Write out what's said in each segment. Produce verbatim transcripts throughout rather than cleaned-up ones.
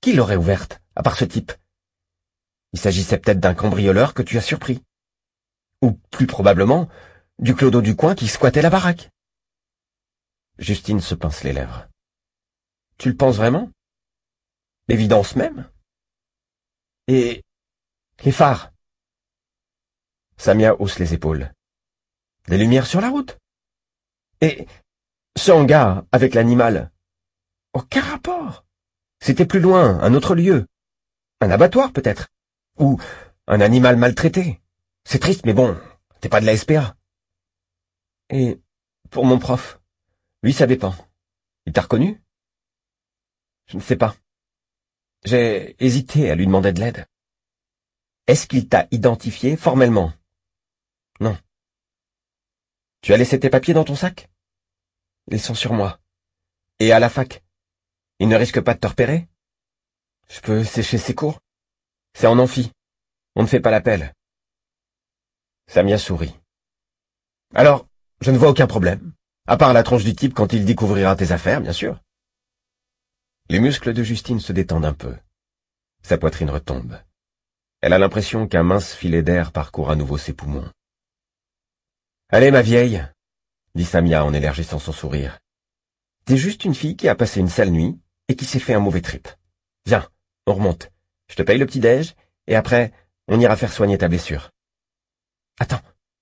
Qui l'aurait ouverte, à part ce type? Il s'agissait peut-être d'un cambrioleur que tu as surpris. Ou, plus probablement, du clodo du coin qui squattait la baraque. Justine se pince les lèvres. Tu le penses vraiment? L'évidence même? Et les phares? Samia hausse les épaules. Des lumières sur la route? Et ce hangar avec l'animal? Aucun rapport. C'était plus loin, un autre lieu. Un abattoir, peut-être. Ou un animal maltraité. C'est triste, mais bon, t'es pas de la S P A. Et pour mon prof, lui, ça dépend. Il t'a reconnu? Je ne sais pas. J'ai hésité à lui demander de l'aide. Est-ce qu'il t'a identifié formellement? Non. Tu as laissé tes papiers dans ton sac? Ils sont sur moi. Et à la fac? Il ne risque pas de te repérer? Je peux sécher ses cours? C'est en amphi. On ne fait pas l'appel. Samia sourit. Alors, je ne vois aucun problème. À part la tronche du type quand il découvrira tes affaires, bien sûr. Les muscles de Justine se détendent un peu. Sa poitrine retombe. Elle a l'impression qu'un mince filet d'air parcourt à nouveau ses poumons. « Allez, ma vieille, » dit Samia en élargissant son sourire. « T'es juste une fille qui a passé une sale nuit et qui s'est fait un mauvais trip. Viens, on remonte. Je te paye le petit-déj et après, on ira faire soigner ta blessure. » Attends.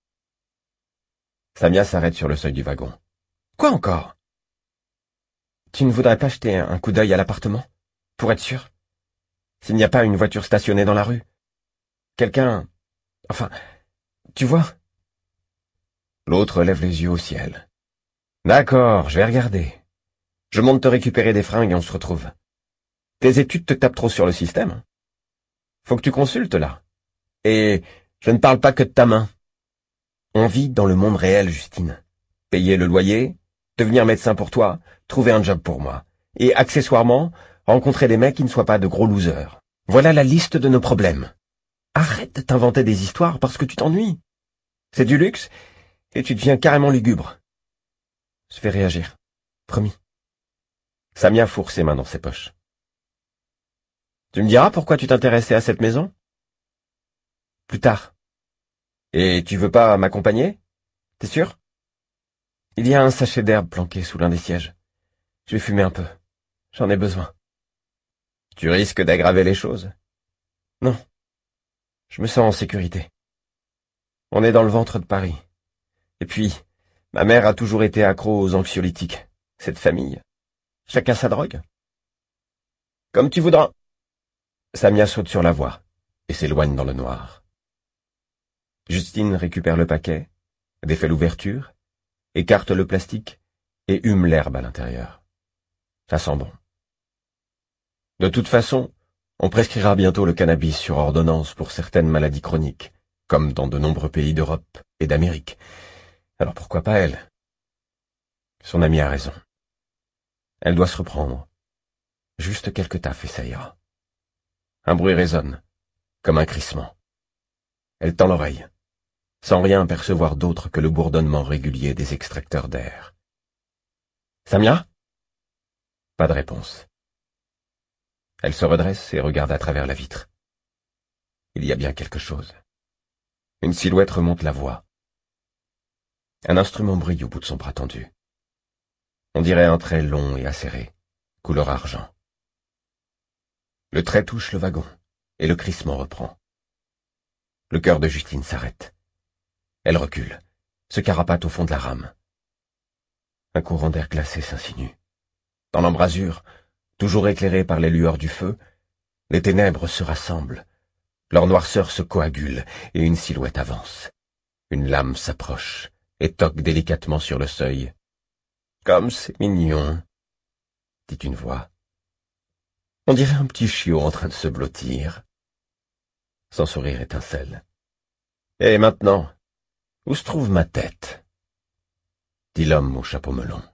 Samia s'arrête sur le seuil du wagon. « Quoi encore? Tu ne voudrais pas jeter un coup d'œil à l'appartement, pour être sûr? S'il n'y a pas une voiture stationnée dans la rue? Quelqu'un... Enfin, tu vois ?» L'autre lève les yeux au ciel. « D'accord, je vais regarder. Je monte te récupérer des fringues et on se retrouve. Tes études te tapent trop sur le système. Faut que tu consultes, là. Et je ne parle pas que de ta main. On vit dans le monde réel, Justine. Payer le loyer, devenir médecin pour toi, trouver un job pour moi. Et accessoirement, rencontrer des mecs qui ne soient pas de gros losers. Voilà la liste de nos problèmes. Arrête de t'inventer des histoires parce que tu t'ennuies. C'est du luxe et tu deviens carrément lugubre. Je vais réagir. Promis. » Samia fourre ses mains dans ses poches. « Tu me diras pourquoi tu t'intéressais à cette maison? » Plus tard. Et tu veux pas m'accompagner? T'es sûr? Il y a un sachet d'herbe planqué sous l'un des sièges. Je vais fumer un peu. J'en ai besoin. Tu risques d'aggraver les choses. Non. Je me sens en sécurité. On est dans le ventre de Paris. Et puis, ma mère a toujours été accro aux anxiolytiques. Cette famille. Chacun sa drogue. Comme tu voudras. Samia saute sur la voie et s'éloigne dans le noir. Justine récupère le paquet, défait l'ouverture, écarte le plastique et hume l'herbe à l'intérieur. Ça sent bon. De toute façon, on prescrira bientôt le cannabis sur ordonnance pour certaines maladies chroniques, comme dans de nombreux pays d'Europe et d'Amérique. Alors pourquoi pas elle? Son amie a raison. Elle doit se reprendre. Juste quelques taffes et ça ira. Un bruit résonne, comme un crissement. Elle tend l'oreille, sans rien percevoir d'autre que le bourdonnement régulier des extracteurs d'air. « Samia ?» Pas de réponse. Elle se redresse et regarde à travers la vitre. Il y a bien quelque chose. Une silhouette remonte la voie. Un instrument brille au bout de son bras tendu. On dirait un trait long et acéré, couleur argent. Le trait touche le wagon, et le crissement reprend. Le cœur de Justine s'arrête. Elle recule, se carapate au fond de la rame. Un courant d'air glacé s'insinue. Dans l'embrasure, toujours éclairée par les lueurs du feu, les ténèbres se rassemblent. Leur noirceur se coagule, et une silhouette avance. Une lame s'approche, et toque délicatement sur le seuil. « Comme c'est mignon !» dit une voix. On dirait un petit chiot en train de se blottir. Son sourire étincelle. « Et maintenant, où se trouve ma tête ?» dit l'homme au chapeau melon.